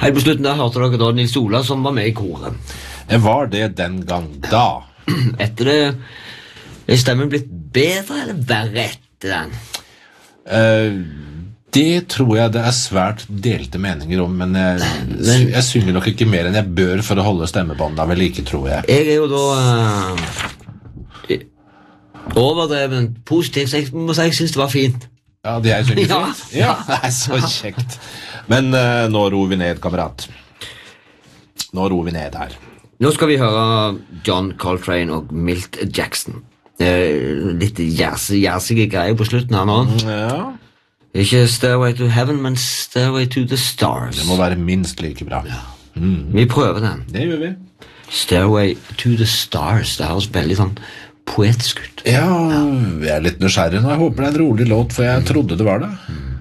Helt på slutten der hørte dere da Nils Ola som var med i koret. Var det den gang da? Etter det, er stemmen blitt bedre eller verre etter den? Det tror jeg det er svært delte meninger om, men jeg synger nok ikke mer enn jeg bør for å holde stemmebånda ved like, tror jeg. Jeg er jo da overdreven positiv, så jeg må si jeg synes det var fint. Ja, det jeg synger fint? Ja, det er så kjekt. Men nå roer vi ned, kamerat. Nå roer vi ned her. Nå skal vi høre John Coltrane og Milt Jackson. Litt jærsige greier på slutten her nå. Ja. Ikke Stairway to Heaven, men Stairway to the Stars. Det må være minst like bra. Ja. Vi prøver den. Det gjør vi. Stairway to the Stars. Det høres veldig sånn poetisk ut. Ja, jeg er litt nysgjerrig nå. Jeg håper det er en rolig låt, for jeg trodde det var det.